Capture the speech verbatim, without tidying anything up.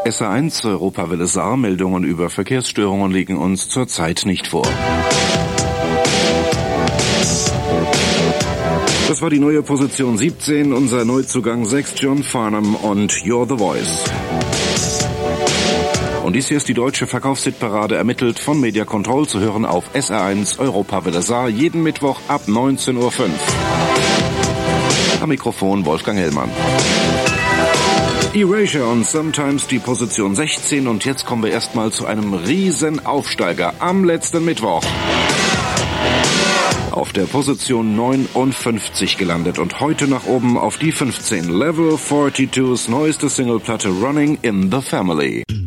S R eins Europawelle Saar, Meldungen über Verkehrsstörungen liegen uns zurzeit nicht vor. Das war die neue Position siebzehn, unser Neuzugang sechs, John Farnham und You're the Voice. Und dies hier ist die deutsche Verkaufshitparade, ermittelt von Media Control, zu hören auf S R eins Europawelle Saar, jeden Mittwoch ab neunzehn Uhr fünf. Am Mikrofon Wolfgang Hellmann. Erasure und Sometimes die Position sechzehn, und jetzt kommen wir erstmal zu einem riesen Aufsteiger am letzten Mittwoch. Auf der Position neunundfünfzig gelandet und heute nach oben auf die fünfzehn. Level zweiundvierzig's neueste Singleplatte Running in the Family.